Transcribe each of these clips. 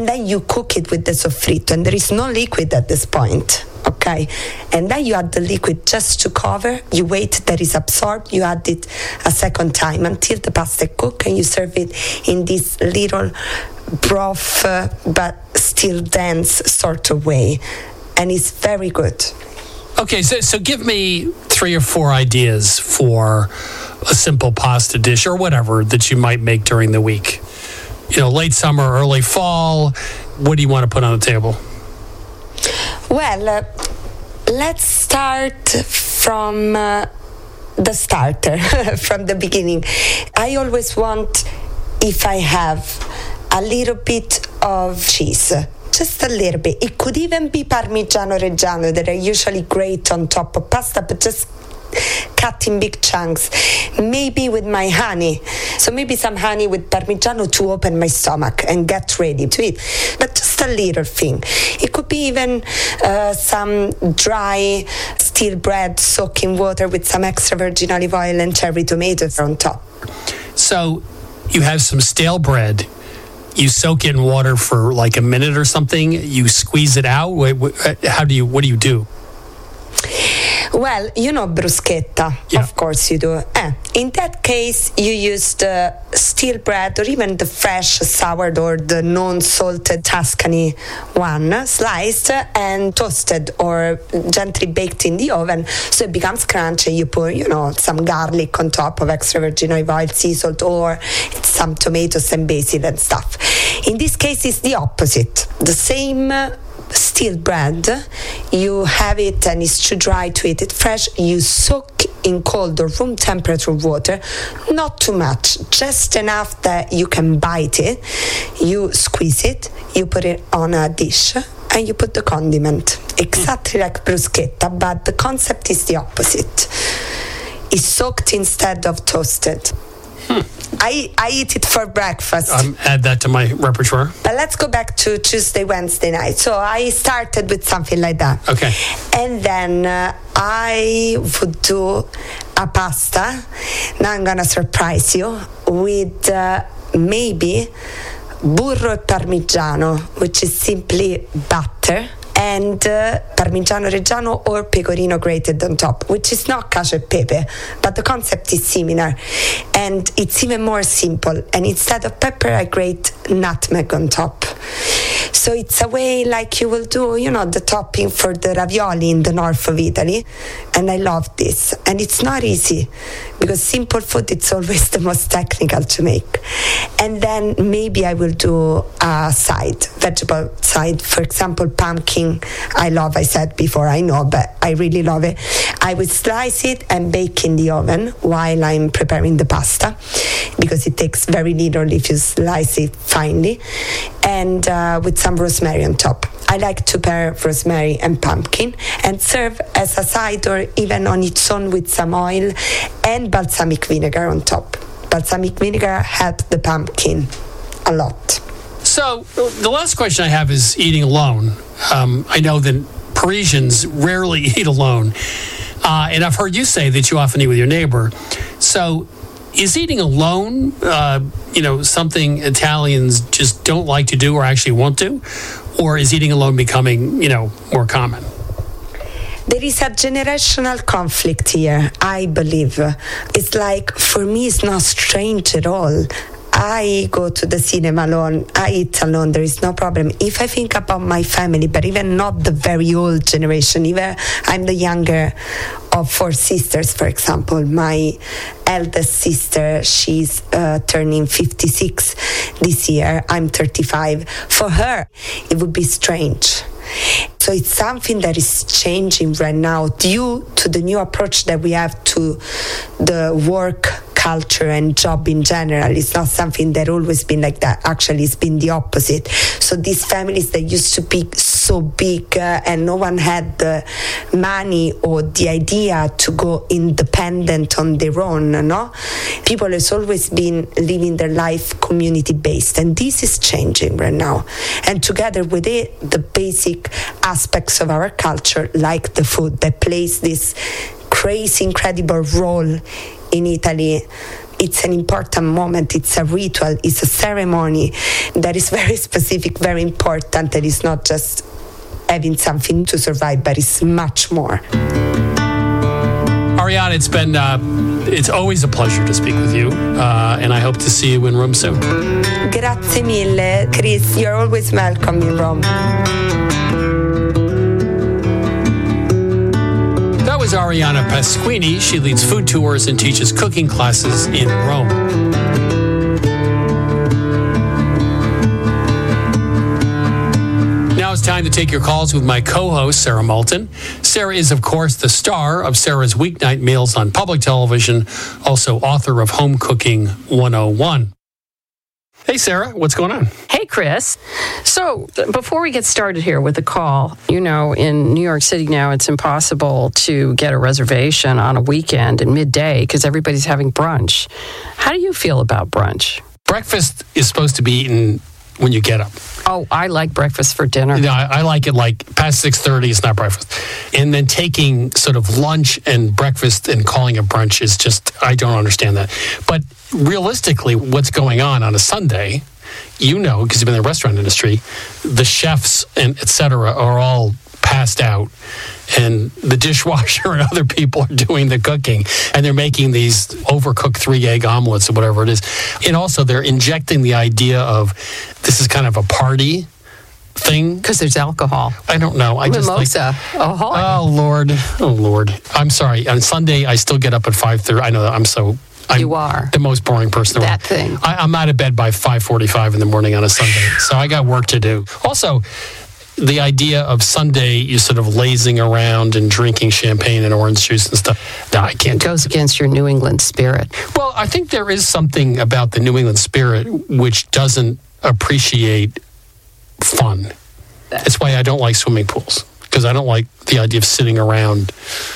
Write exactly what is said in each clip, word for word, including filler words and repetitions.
Then you cook it with the soffritto, and there is no liquid at this point. Okay, and then you add the liquid just to cover. You wait that it's absorbed. You add it a second time until the pasta cook, and you serve it in this little broth, uh, but still dense sort of way, and it's very good. Okay, so so give me three or four ideas for a simple pasta dish or whatever that you might make during the week. You know, late summer, early fall. What do you want to put on the table? Well, uh, let's start from uh, the starter, from the beginning. I always want, if I have a little bit of cheese, just a little bit. It could even be Parmigiano Reggiano that I usually grate on top of pasta, but just cut in big chunks, maybe with my honey. So maybe some honey with Parmigiano to open my stomach and get ready to eat. But just a little thing. It could be even uh, some dry stale bread soaked in water with some extra virgin olive oil and cherry tomatoes on top. So you have some stale bread. You soak it in water for like a minute or something. You squeeze it out. How do you? What do you do? Well, you know bruschetta, yeah. Of course you do. Eh, in that case, you use the stale bread or even the fresh sourdough or the non-salted Tuscany one, sliced and toasted or gently baked in the oven so it becomes crunchy. You put, you know, some garlic on top of extra virgin olive oil, sea salt, or some tomatoes and basil and stuff. In this case, it's the opposite. The same stale bread, you have it and it's too dry to eat it fresh. You soak in cold or room temperature water, not too much, just enough that you can bite it. You squeeze it, you put it on a dish, and you put the condiment, exactly mm. like bruschetta, but the concept is the opposite. It's soaked instead of toasted. Hmm. I, I eat it for breakfast. Um, add that to my repertoire. But let's go back to Tuesday, Wednesday night. So I started with something like that. Okay. And then uh, I would do a pasta. Now I'm going to surprise you with uh, maybe burro e parmigiano, which is simply butter, and uh, Parmigiano Reggiano or pecorino grated on top, which is not cacio e pepe, but the concept is similar. And it's even more simple. And instead of pepper, I grate nutmeg on top. So it's a way like you will do, you know, the topping for the ravioli in the north of Italy. And I love this. And it's not easy because simple food, it's always the most technical to make. And then maybe I will do a side, vegetable side. For example, pumpkin. I love, I said before, I know, but I really love it. I would slice it and bake in the oven while I'm preparing the pasta because it takes very little if you slice it finely. And uh, with some rosemary on top. I like to pair rosemary and pumpkin and serve as a side or even on its own with some oil and balsamic vinegar on top. Balsamic vinegar helps the pumpkin a lot. So the last question I have is eating alone. Um, I know that Parisians rarely eat alone. Uh, and I've heard you say that you often eat with your neighbor. So is eating alone, uh, you know, something Italians just don't like to do or actually won't do? Or is eating alone becoming, you know, more common? There is a generational conflict here, I believe. It's like, for me, it's not strange at all. I go to the cinema alone, I eat alone, there is no problem. If I think about my family, but even not the very old generation, even I'm the younger of four sisters, for example. My eldest sister, she's uh, turning fifty-six this year, I'm thirty-five. For her, it would be strange. So it's something that is changing right now due to the new approach that we have to the work culture and job in general. It's not something that always been like that. Actually, it's been the opposite. So these families that used to be so big uh, and no one had the money or the idea to go independent on their own, no? People has always been living their life community-based, and this is changing right now. And together with it, the basic aspects of our culture, like the food, that plays this crazy, incredible role in Italy, it's an important moment, it's a ritual, it's a ceremony that is very specific, very important, that is not just having something to survive, but it's much more. Arianna, it's been, uh, it's always a pleasure to speak with you, uh, and I hope to see you in Rome soon. Grazie mille, Chris. You're always welcome in Rome. That was Arianna Pasquini. She leads food tours and teaches cooking classes in Rome. Now it's time to take your calls with my co-host, Sarah Moulton. Sarah is, of course, the star of Sarah's Weeknight Meals on public television, also author of Home Cooking one oh one. Hey, Sarah, what's going on? Hey, Chris. So before we get started here with the call, you know, in New York City now, it's impossible to get a reservation on a weekend in midday because everybody's having brunch. How do you feel about brunch? Breakfast is supposed to be eaten when you get up. Oh, I like breakfast for dinner. You know, I, I like it like past six thirty, it's not breakfast. And then taking sort of lunch and breakfast and calling it brunch is just, I don't understand that. But realistically, what's going on on a Sunday, you know, because you've been in the restaurant industry, the chefs and et cetera are all passed out, and the dishwasher and other people are doing the cooking, and they're making these overcooked three egg omelets or whatever it is. And also they're injecting the idea of this is kind of a party thing. Because there's alcohol. I don't know. I just Mimosa. Like, oh, oh, Lord. Oh, Lord. I'm sorry. On Sunday, I still get up at five thirty. I know that I'm so... I'm you are. the most boring person in the world. That thing. I, I'm out of bed by five forty-five in the morning on a Sunday, so I got work to do. Also, the idea of Sunday, you sort of lazing around and drinking champagne and orange juice and stuff. No, I can't. It goes against your New England spirit. Well, I think there is something about the New England spirit which doesn't appreciate fun. That's why I don't like swimming pools, because I don't like the idea of sitting around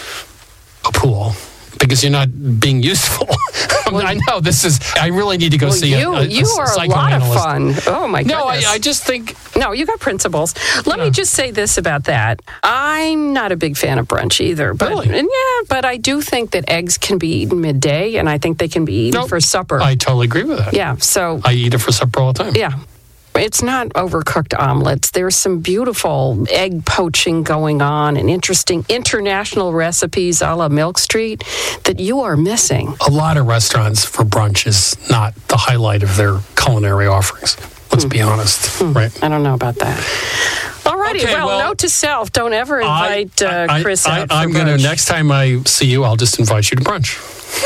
a pool. Because you're not being useful. Well, I know this is. I really need to go well, see you, a, a, you a are a lot of fun. Oh my no, goodness! No, I, I just think. No, you got principles. Let yeah. me just say this about that. I'm not a big fan of brunch either. But really? And yeah, but I do think that eggs can be eaten midday, and I think they can be eaten nope. for supper. I totally agree with that. Yeah. So I eat it for supper all the time. Yeah. It's not overcooked omelets. There's some beautiful egg poaching going on and interesting international recipes a la Milk Street that you are missing. A lot of restaurants for brunch is not the highlight of their culinary offerings. Let's mm. be honest, mm. right? I don't know about that. All righty. Okay, well, well, note to self, don't ever invite I, uh, I, Chris I, out I, for I'm brunch. gonna, next time I see you, I'll just invite you to brunch.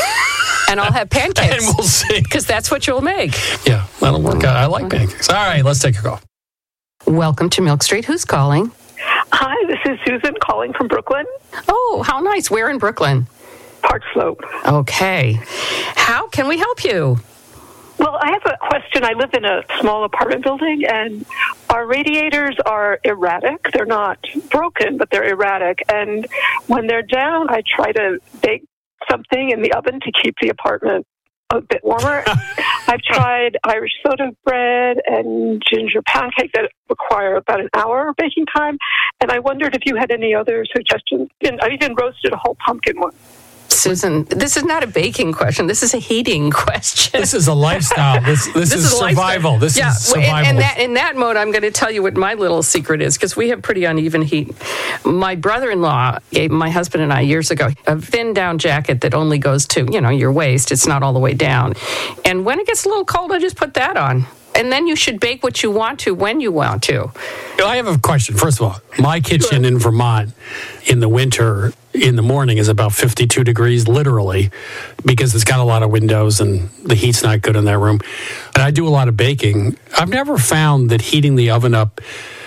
And I'll have pancakes. And we'll see. Because that's what you'll make. Yeah, that'll work out. I like pancakes. All right, let's take a call. Welcome to Milk Street. Who's calling? Hi, this is Susan calling from Brooklyn. Oh, how nice. Where in Brooklyn? Park Slope. Okay. How can we help you? Well, I have a question. I live in a small apartment building, and our radiators are erratic. They're not broken, but they're erratic. And when they're down, I try to bake something in the oven to keep the apartment a bit warmer. I've tried Irish soda bread and ginger pancake that require about an hour baking time, and I wondered if you had any other suggestions. And I even roasted a whole pumpkin one. Susan, this is not a baking question. This is a heating question. This is a lifestyle. This this, this is, is survival. This yeah, is survival. And, and that, in that mode, I'm going to tell you what my little secret is, because we have pretty uneven heat. My brother-in-law gave my husband and I years ago a thin down jacket that only goes to, you know, your waist. It's not all the way down. And when it gets a little cold, I just put that on. And then you should bake what you want to when you want to. I have a question. First of all, my kitchen in Vermont in the winter, in the morning, is about fifty-two degrees, literally, because it's got a lot of windows and the heat's not good in that room. But I do a lot of baking. I've never found that heating the oven up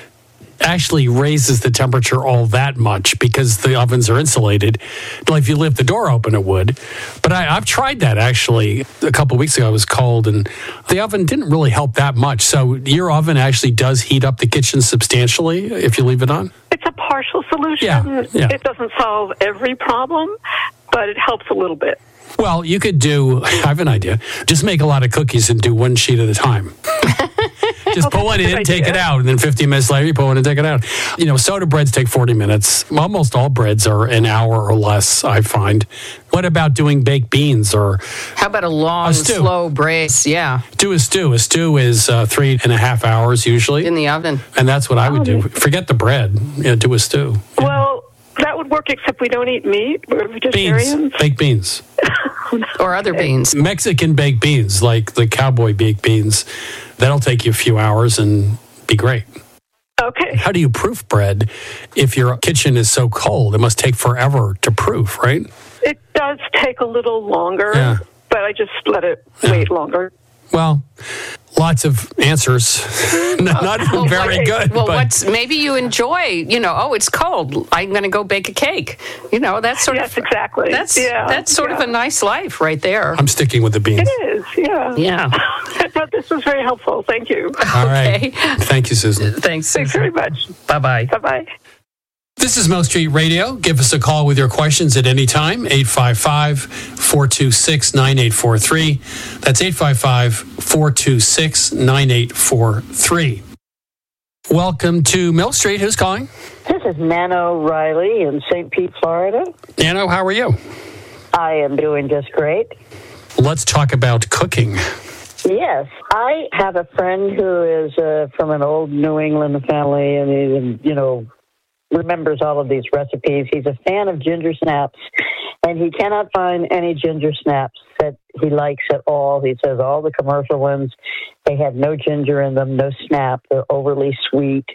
actually raises the temperature all that much because the ovens are insulated. Like if you left the door open, it would. But I, I've tried that actually. A couple of weeks ago, it was cold, and the oven didn't really help that much. So your oven actually does heat up the kitchen substantially if you leave it on? It's a partial solution. Yeah, yeah. It doesn't solve every problem, but it helps a little bit. Well, you could do, I have an idea, just make a lot of cookies and do one sheet at a time. Just put one in, take it out, and then fifteen minutes later, you put one in, take it out. You know, soda breads take forty minutes. Almost all breads are an hour or less, I find. What about doing baked beans or... How about a long, a stew? slow braise? Yeah. Do a stew. A stew is uh, three and a half hours usually. In the oven. And that's what I would do. Forget the bread. Yeah, do a stew. Yeah. Well, that would work, except we don't eat meat. We're Beans. vegetarians. Baked beans. Or other beans. Mexican baked beans, like the cowboy baked beans. That'll take you a few hours and be great. Okay. How do you proof bread if your kitchen is so cold? It must take forever to proof, right? It does take a little longer, Yeah. but I just let it Yeah. wait longer. Well, lots of answers. Not not Well, very what- good. Well, but what's maybe you enjoy? You know, oh, it's cold. I'm going to go bake a cake. You know, that's sort Yes, of exactly. That's Yeah, that's sort yeah. of a nice life right there. I'm sticking with the beans. It is, yeah. Yeah. But this was very helpful. Thank you. All right. Okay. Thank you, Susan. Thanks. Thanks very much. Bye bye. Bye-bye. This is Mill Street Radio. Give us a call with your questions at any time, eight five five, four two six, nine eight four three. That's eight five five, four two six, nine eight four three. Welcome to Mill Street. Who's calling? This is Nano Riley in Saint Pete, Florida. Nano, how are you? I am doing just great. Let's talk about cooking. Yes, I have a friend who is uh, from an old New England family, and he, you know, remembers all of these recipes. He's a fan of ginger snaps, and he cannot find any ginger snaps that he likes at all. He says all the commercial ones, they have no ginger in them, no snap. They're overly sweet.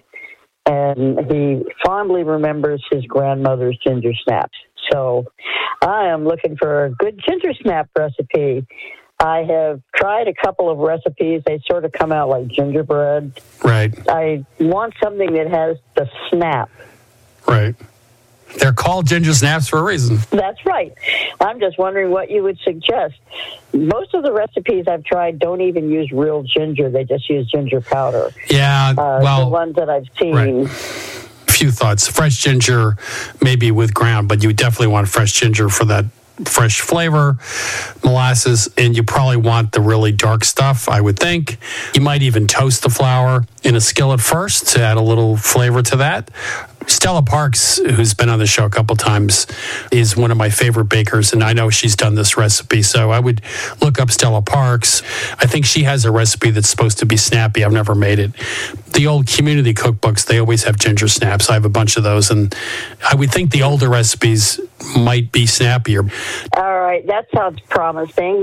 And he fondly remembers his grandmother's ginger snaps. So I am looking for a good ginger snap recipe. I have tried a couple of recipes. They sort of come out like gingerbread. Right, I want something that has the snap. right. They're called ginger snaps for a reason. That's right. I'm just wondering what you would suggest. Most of the recipes I've tried don't even use real ginger. They just use ginger powder. Yeah, Uh, well, the ones that I've seen. right. Few thoughts. Fresh ginger, maybe with ground, but you definitely want fresh ginger for that fresh flavor, molasses, and you probably want the really dark stuff, I would think. You might even toast the flour in a skillet first to add a little flavor to that. Stella Parks, who's been on the show a couple times, is one of my favorite bakers, and I know she's done this recipe, so I would look up Stella Parks. I think she has a recipe that's supposed to be snappy. I've never made it. The old community cookbooks, they always have ginger snaps. I have a bunch of those, and I would think the older recipes might be snappier. All right, that sounds promising.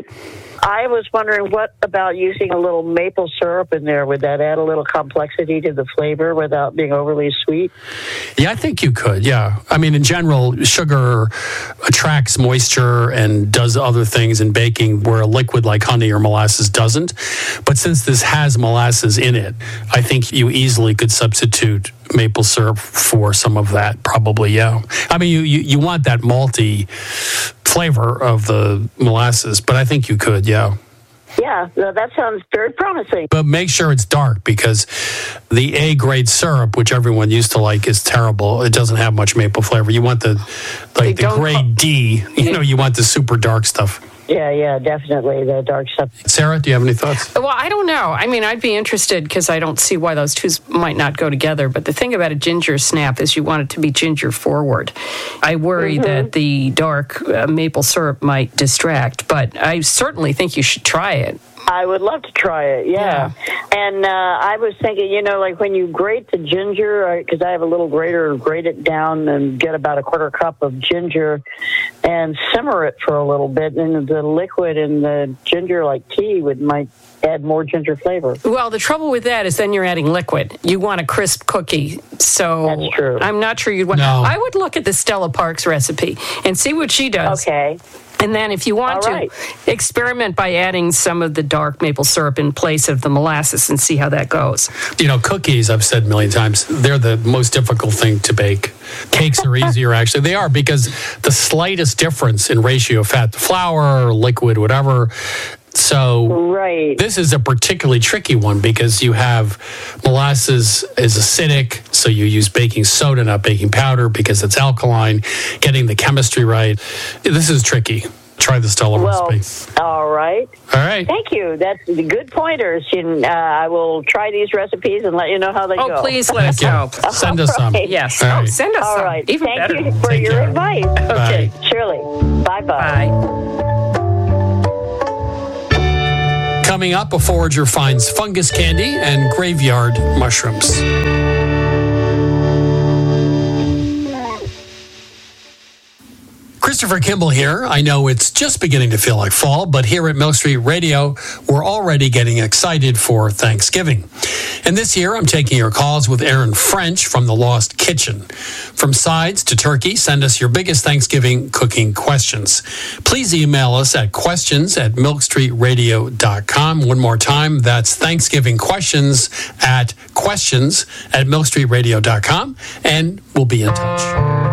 I was wondering, what about using a little maple syrup in there? Would that add a little complexity to the flavor without being overly sweet? Yeah, I think you could, yeah. I mean, in general, sugar attracts moisture and does other things in baking where a liquid like honey or molasses doesn't. But since this has molasses in it, I think you easily could substitute maple syrup for some of that, probably, yeah. I mean, you, you, you want that malty flavor of the molasses, but I think you could, yeah. Yeah, no, that sounds very promising. But make sure it's dark, because the A-grade syrup, which everyone used to like, is terrible. It doesn't have much maple flavor. You want the like the don't grade D. You know, you want the super dark stuff. Yeah, yeah, definitely, the dark stuff. Sarah, do you have any thoughts? Well, I don't know. I mean, I'd be interested because I don't see why those two might not go together. But the thing about a ginger snap is you want it to be ginger forward. I worry Mm-hmm. that the dark uh, maple syrup might distract, but I certainly think you should try it. I would love to try it, yeah. And uh, I was thinking, you know, like when you grate the ginger, because I have a little grater, grate it down and get about a quarter cup of ginger and simmer it for a little bit. And the liquid in the ginger, like tea, would might add more ginger flavor. Well, the trouble with that is then you're adding liquid. You want a crisp cookie. So That's true. I'm not sure you'd want. No. I would look at the Stella Parks recipe and see what she does. Okay. And then if you want All right. to, experiment by adding some of the dark maple syrup in place of the molasses and see how that goes. You know, cookies, I've said a million times, they're the most difficult thing to bake. Cakes are easier, actually. They are, because the slightest difference in ratio of fat to flour, liquid, whatever. So Right. this is a particularly tricky one because you have molasses is acidic, so you use baking soda, not baking powder, because it's alkaline. Getting the chemistry right. This is tricky. Try the Stella Well, recipe. all All right. All right. Thank you. That's the good pointers. And, uh, I will try these recipes and let you know how they Oh, go. please let us know. Send us some. right. Yes. All Oh, right. send us All some. right. Even Thank better. you for Take your care. advice. Bye. Shirley. Bye-bye. Bye. Coming up, a forager finds fungus candy and graveyard mushrooms. Christopher Kimball here. I know it's just beginning to feel like fall, but here at Milk Street Radio, we're already getting excited for Thanksgiving. And this year, I'm taking your calls with Aaron French from The Lost Kitchen. From sides to turkey, send us your biggest Thanksgiving cooking questions. Please email us at questions at milk street radio dot com. One more time, that's Thanksgiving questions at questions at milk street radio dot com, and we'll be in touch.